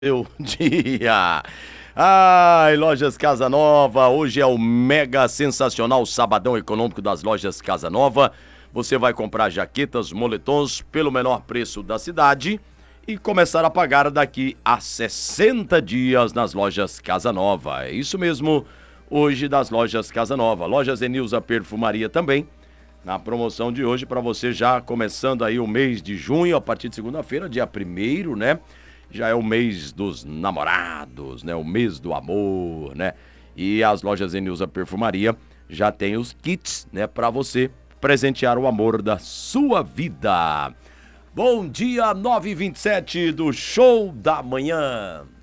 Seu dia. Ai, Lojas Casa Nova, hoje é o mega sensacional sabadão econômico das Lojas Casa Nova. Você vai comprar jaquetas, moletons pelo menor preço da cidade e começar a pagar daqui a 60 dias nas Lojas Casa Nova. É isso mesmo, hoje das Lojas Casa Nova. Lojas Enilza Perfumaria também. Na promoção de hoje, para você já começando aí o mês de junho, a partir de segunda-feira, dia 1º, né? Já é o mês dos namorados, né? O mês do amor, né? E as lojas Enilza Perfumaria já tem os kits, né? Para você presentear o amor da sua vida. Bom dia, 9h27 do Show da Manhã.